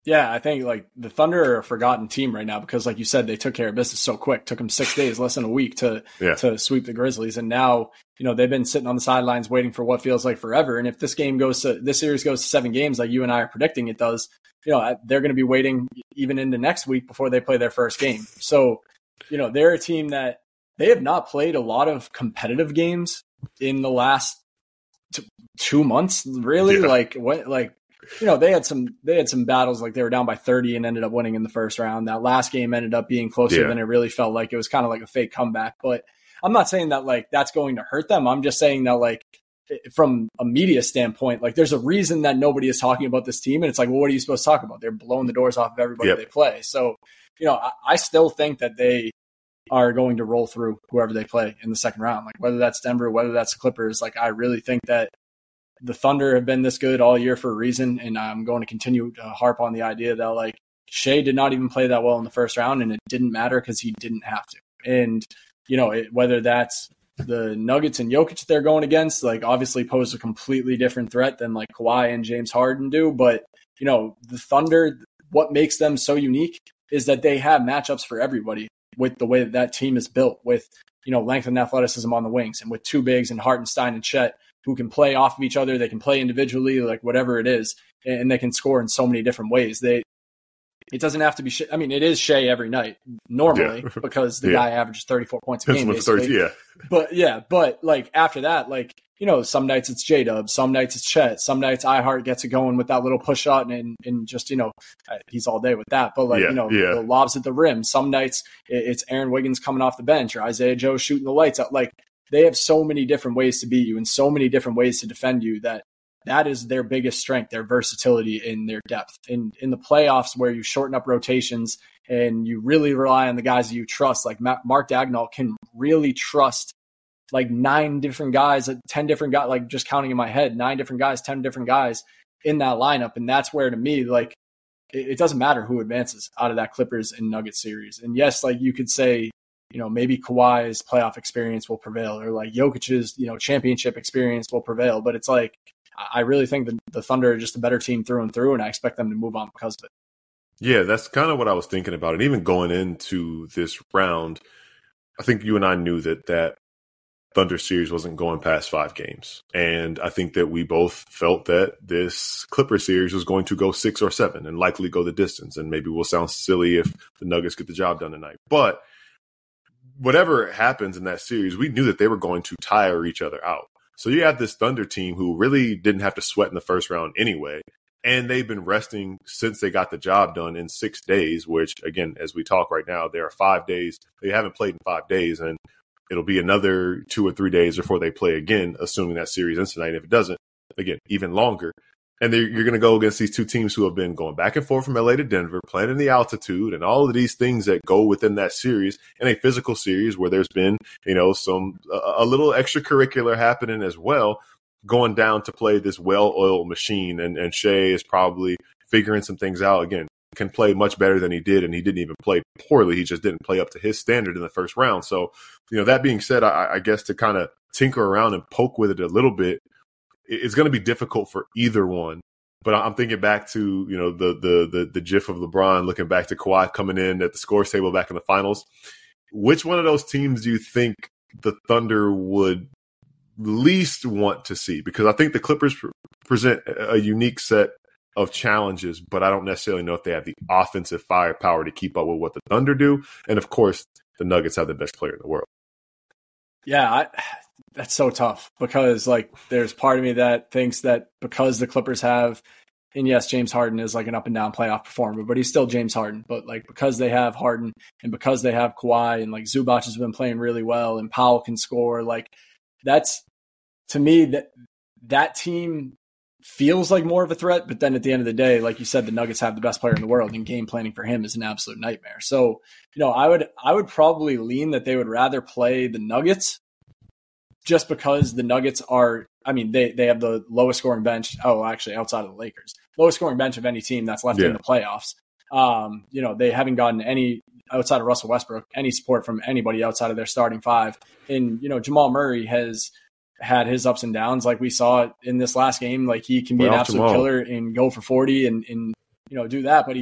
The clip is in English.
Yeah, I think like the Thunder are a forgotten team right now because, like you said, they took care of business so quick. Took them 6 days, less than a week to sweep the Grizzlies, and now they've been sitting on the sidelines waiting for what feels like forever. And if this series goes to 7 games, like you and I are predicting it does, they're going to be waiting even into next week before they play their first game. So, they're a team that they have not played a lot of competitive games in the last 2 months, really. Yeah. They had some battles, like they were down by 30 and ended up winning in the first round. That last game ended up being closer than it really felt like. It was kind of like a fake comeback. But I'm not saying that like that's going to hurt them. I'm just saying that like from a media standpoint, like there's a reason that nobody is talking about this team. And it's like, well, what are you supposed to talk about? They're blowing the doors off of everybody they play. So, I still think that they are going to roll through whoever they play in the second round. Like whether that's Denver, whether that's the Clippers, like I really think that the Thunder have been this good all year for a reason, and I'm going to continue to harp on the idea that like Shea did not even play that well in the first round, and it didn't matter because he didn't have to. And whether that's the Nuggets and Jokic they're going against, like obviously pose a completely different threat than like Kawhi and James Harden do. But the Thunder, what makes them so unique is that they have matchups for everybody with the way that team is built, with length and athleticism on the wings, and with two bigs and Hartenstein and Chet, who can play off of each other. They can play individually, like whatever it is, and they can score in so many different ways. It doesn't have to be I mean, it is Shea every night normally because the guy averages 34 points a game. But like after that, like, some nights it's J-Dub, some nights it's Chet, some nights iHeart gets it going with that little push shot and just, he's all day with that. But like, the lobs at the rim, some nights it's Aaron Wiggins coming off the bench or Isaiah Joe shooting the lights out. Like, they have so many different ways to beat you and so many different ways to defend you that is their biggest strength, their versatility and their depth. In the playoffs where you shorten up rotations and you really rely on the guys that you trust, like Mark Dagnall can really trust like 9 different guys, 10 different guys, like just counting in my head, 9 different guys, 10 different guys in that lineup. And that's where, to me, like it doesn't matter who advances out of that Clippers and Nuggets series. And yes, like you could say, maybe Kawhi's playoff experience will prevail, or like Jokic's, championship experience will prevail. But it's like, I really think the Thunder are just a better team through and through, and I expect them to move on because of it. Yeah, that's kind of what I was thinking about. And even going into this round, I think you and I knew that Thunder series wasn't going past 5 games. And I think that we both felt that this Clipper series was going to go 6 or 7 and likely go the distance. And maybe we'll sound silly if the Nuggets get the job done tonight. But whatever happens in that series, we knew that they were going to tire each other out. So you have this Thunder team who really didn't have to sweat in the first round anyway. And they've been resting since they got the job done in 6 days, which, again, as we talk right now, there are 5 days. They haven't played in 5 days, and it'll be another 2 or 3 days before they play again, assuming that series ends tonight. If it doesn't, again, even longer. And you're going to go against these two teams who have been going back and forth from LA to Denver, playing in the altitude and all of these things that go within that series, and a physical series where there's been, a little extracurricular happening as well, going down to play this well-oiled machine. And Shea is probably figuring some things out. Again, can play much better than he did, and he didn't even play poorly. He just didn't play up to his standard in the first round. So, that being said, I guess to kind of tinker around and poke with it a little bit, it's going to be difficult for either one. But I'm thinking back to, the gif of LeBron looking back to Kawhi coming in at the scores table back in the finals. Which one of those teams do you think the Thunder would least want to see? Because I think the Clippers present a unique set of challenges, but I don't necessarily know if they have the offensive firepower to keep up with what the Thunder do. And of course, the Nuggets have the best player in the world. Yeah, that's so tough because like there's part of me that thinks that because the Clippers have, and yes, James Harden is like an up and down playoff performer, but he's still James Harden. But like because they have Harden and because they have Kawhi and like Zubac has been playing really well and Powell can score, like that's, to me, that team feels like more of a threat. But then at the end of the day, like you said, the Nuggets have the best player in the world, and game planning for him is an absolute nightmare. So, I would probably lean that they would rather play the Nuggets just because the Nuggets are, they have the lowest scoring bench. Oh, actually, outside of the Lakers, lowest scoring bench of any team that's left in the playoffs. They haven't gotten any, outside of Russell Westbrook, any support from anybody outside of their starting 5. And, Jamal Murray has had his ups and downs. Like we saw in this last game, like he can be an absolute killer and go for 40 and do that, but